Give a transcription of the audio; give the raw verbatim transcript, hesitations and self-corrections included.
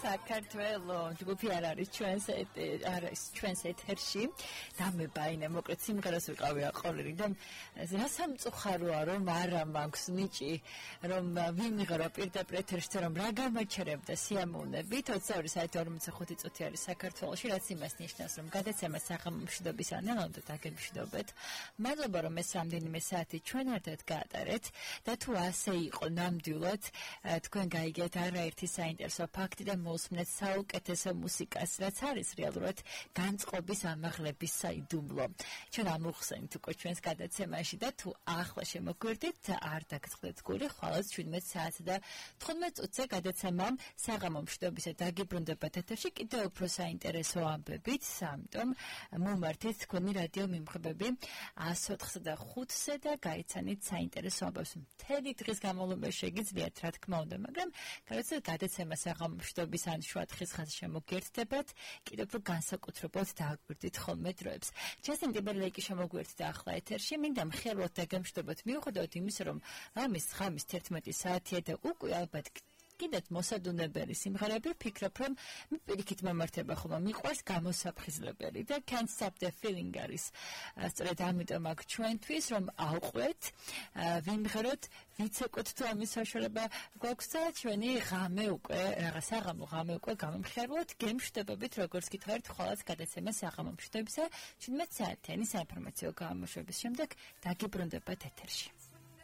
საქართველო ჯგუფი არ არის ჩვენს არის ჩვენს ეთერში დამებაინე მოკლედ სიმღერას ვიყავი აყოლერი და რა სამწუხაროა რომ არა მაქვს ნიჭი რომ ვიმღერო პირდაპირ ეთერში რომ რა გამაჩერებდა სიამოვნებით ოცდაორი საათი ორმოცდახუთი წუთი არის საქართველოში რაც იმას ნიშნავს რომ გადაცემა საღამო მშვიდობის ანალონდო დაგემშვიდობეთ მადლობა რომ ეს რამდენიმე საათი ჩვენ ერთად გაატარეთ და თუ ასე იყო ნამდვილად თქვენ გაიგეთ არაერთი საინტერესო ფაქტი და მოსმენთ საუკეთესო მუსიკას, რაც არის რეალურად განწყობის ამაღლების საიდუმლო. ჩვენ ამოვხსენით უკვე ჩვენს გადაცემაში და თუ ახლა შემოგვერდით, არ დაგწყდეთ გული, ხვალაც შვიდმეტ საათსა და თხუთმეტ წუთზე გადაცემამ საღამო მშვიდობისა დაგიბრუნდებათ ეთერში კიდევ უფრო საინტერესო ამბებით, ამიტომ მომართეთ თქვენი რადიო მიმღებები ას ოთხსა და ხუთზე და გაიცანით საინტერესო ამბებს. მთელი დღის განმავლობაში შეგიძლიათ, რა თქმა უნდა, მაგრამ გარკვეულ გადაცემა საღამო მშვიდობის ან შუადღის ხაზი შემოგერთდებათ, კიდევ უფრო განსაკუთრებულად დააგვირდით ხოლმე დროებს. ჯასტინ ტიმბერლეიკი შემოგვერთდა ახლა ეთერში, მინდა მხილოდ დაგემშვიდობოთ მიუხედავად იმისა, რომ ამის ღამის თერთმეტი საათია და უკვე ალბათ კიდეთ მოსადუნებელი სიმღერები ვფიქრობ, რომ პირიქით მომართება ხოლმე მიყვარს გამოსაფხიზლებელი და Can't Stop the Feeling არის სწორედ ამიტომ აქ ჩვენთვის რომ ავყვეთ, ვიმღეროთ, ვიცეკოთ თუ ამის საშუალება გვაქვს და ჩვენი ღამე უკვე, რაღაც საღამო ღამე უკვე გამომხიაროთ, გემშვიდობებით როგორც გითხარით, ხვალაც გადაცემა საღამო მშვიდობისა შვიდმეტ საათიანი საინფორმაციო გამოშვების შემდეგ დაგიბრუნდებათ ეთერში.